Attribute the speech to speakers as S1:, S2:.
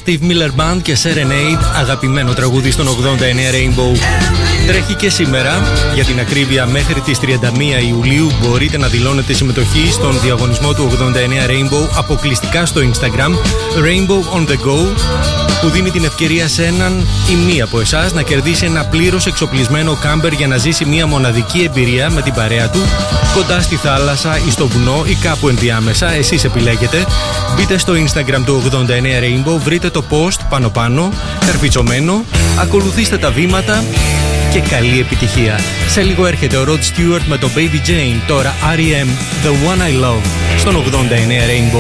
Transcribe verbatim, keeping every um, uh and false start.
S1: Steve Miller Band και Serenade, αγαπημένο τραγούδι στον ογδόντα εννέα Rainbow. Τρέχει και σήμερα, για την ακρίβεια μέχρι τις τριάντα μία Ιουλίου μπορείτε να δηλώνετε συμμετοχή στον διαγωνισμό του ογδόντα εννέα Rainbow αποκλειστικά στο Instagram Rainbow on the Go, που δίνει την ευκαιρία σε έναν ή μία από εσάς να κερδίσει ένα πλήρως εξοπλισμένο κάμπερ για να ζήσει μία μοναδική εμπειρία με την παρέα του κοντά στη θάλασσα ή στο βουνό ή κάπου ενδιάμεσα, εσείς επιλέγετε. Μπείτε στο Instagram του ογδόντα εννέα Rainbow, βρείτε το post πάνω πάνω, καρφιτσωμένο, ακολουθήστε τα βήματα και καλή επιτυχία. Σε λίγο έρχεται ο Rod Stewart με το Baby Jane, τώρα αρ ι εμ, The One I Love, στον ογδόντα εννέα Rainbow.